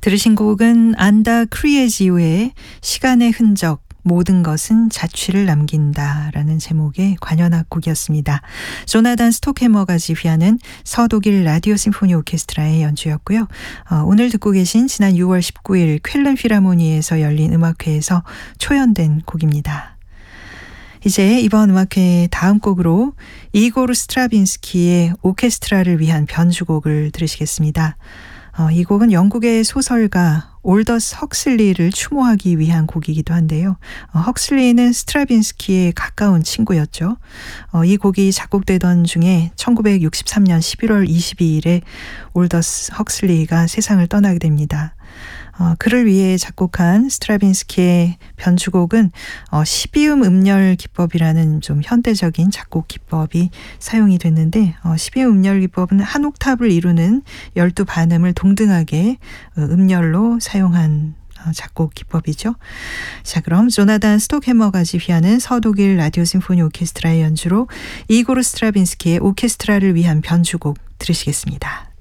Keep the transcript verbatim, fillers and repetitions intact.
들으신 곡은 안다 크리에지오의 시간의 흔적 모든 것은 자취를 남긴다라는 제목의 관현악 곡이었습니다. 조나단 스톡해머가 지휘하는 서독일 라디오 심포니 오케스트라의 연주였고요. 어, 오늘 듣고 계신 지난 유월 십구일 쾰른 필하모니에서 열린 음악회에서 초연된 곡입니다. 이제 이번 음악회 다음 곡으로 이고르 스트라빈스키의 오케스트라를 위한 변주곡을 들으시겠습니다. 어, 이 곡은 영국의 소설가 올더스 헉슬리를 추모하기 위한 곡이기도 한데요. 어, 헉슬리는 스트라빈스키의 가까운 친구였죠. 어, 이 곡이 작곡되던 중에 천구백육십삼년 십일월 이십이일에 올더스 헉슬리가 세상을 떠나게 됩니다. 어, 그를 위해 작곡한 스트라빈스키의 변주곡은 어, 십이음 음열 기법이라는 좀 현대적인 작곡 기법이 사용이 됐는데 어, 십이음 음열 기법은 한 옥탑을 이루는 열두 반음을 동등하게 어, 음열로 사용한 어, 작곡 기법이죠. 자, 그럼 조나단 스톡해머가 지휘하는 서독일 라디오 심포니 오케스트라의 연주로 이고르 스트라빈스키의 오케스트라를 위한 변주곡 들으시겠습니다.